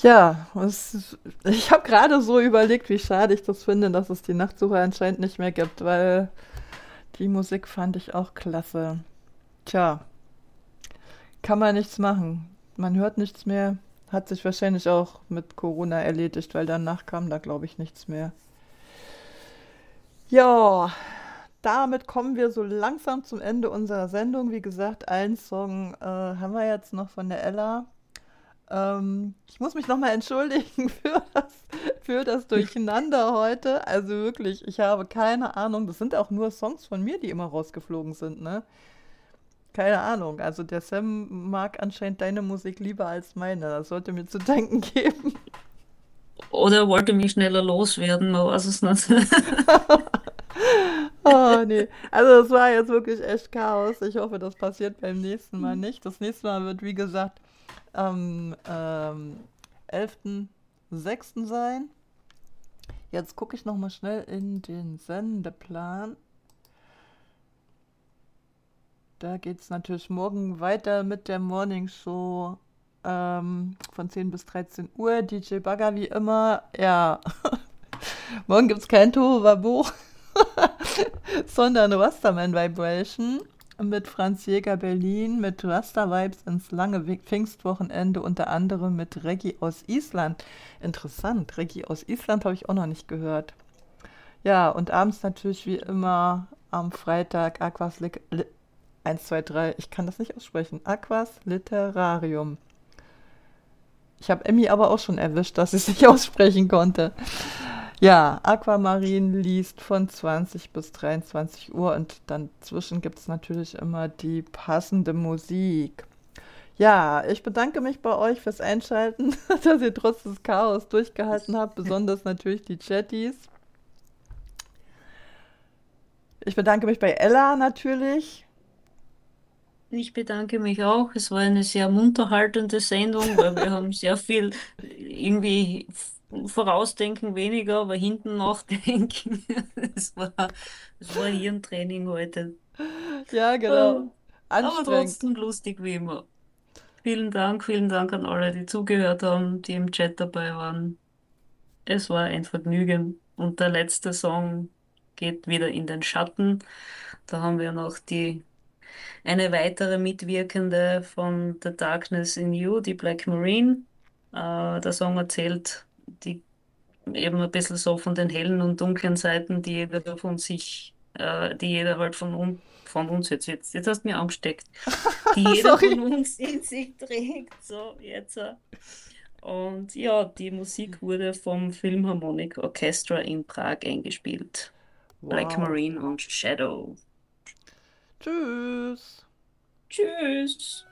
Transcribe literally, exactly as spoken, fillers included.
Ja, es, ist- ich habe gerade so überlegt, wie schade ich das finde, dass es die Nachtsuche anscheinend nicht mehr gibt, weil die Musik fand ich auch klasse. Tja, kann man nichts machen. Man hört nichts mehr. Hat sich wahrscheinlich auch mit Corona erledigt, weil danach kam da, glaube ich, nichts mehr. Ja, damit kommen wir so langsam zum Ende unserer Sendung. Wie gesagt, einen Song äh, haben wir jetzt noch von der Ella. Ähm, ich muss mich nochmal entschuldigen für das, für das Durcheinander heute. Also wirklich, ich habe keine Ahnung. Das sind auch nur Songs von mir, die immer rausgeflogen sind, ne? Keine Ahnung. Also der Sam mag anscheinend deine Musik lieber als meine. Das sollte mir zu denken geben. Oder er wollte mich schneller loswerden, man weiß es nicht. Oh, nee. Also es war jetzt wirklich echt Chaos. Ich hoffe, das passiert beim nächsten Mal nicht. Das nächste Mal wird, wie gesagt, am ähm, elften sechsten sein. Jetzt gucke ich noch mal schnell in den Sendeplan. Da geht es natürlich morgen weiter mit der Morning Show ähm, von zehn bis dreizehn Uhr. D J Bagger wie immer. Ja, morgen gibt es kein Tohuwabohu, sondern Rastaman Vibration mit Franz Jäger Berlin, mit Rasta Vibes ins lange Pfingstwochenende, unter anderem mit Reggae aus Island. Interessant, Reggae aus Island habe ich auch noch nicht gehört. Ja, und abends natürlich wie immer am Freitag Aquas Li Li eins, zwei, drei, ich kann das nicht aussprechen. Aquas Literarium. Ich habe Emmy aber auch schon erwischt, dass sie es nicht aussprechen konnte. Ja, Aquamarin liest von zwanzig bis dreiundzwanzig Uhr und dann zwischen gibt es natürlich immer die passende Musik. Ja, ich bedanke mich bei euch fürs Einschalten, dass ihr trotz des Chaos durchgehalten habt, besonders natürlich die Chatties. Ich bedanke mich bei Ella natürlich. Ich bedanke mich auch. Es war eine sehr munterhaltende Sendung, weil wir haben sehr viel irgendwie vorausdenken weniger, aber hinten nachdenken. Es war, es war Hirntraining heute. Ja, genau. Ah, aber Anstrengend. trotzdem lustig wie immer. Vielen Dank, vielen Dank an alle, die zugehört haben, die im Chat dabei waren. Es war ein Vergnügen. Und der letzte Song geht wieder in den Schatten. Da haben wir noch die eine weitere Mitwirkende von The Darkness in You, die Black Marine. Äh, der Song erzählt die eben ein bisschen so von den hellen und dunklen Seiten, die jeder von sich, äh, die jeder halt von uns, von uns jetzt, jetzt, jetzt hast du mir angesteckt, die jeder Sorry. von uns in sich trägt. So, jetzt. äh. Und ja, die Musik wurde vom Philharmonic Orchestra in Prag eingespielt. Black Wow. Marine und Shadow. Tschüss. Tschüss.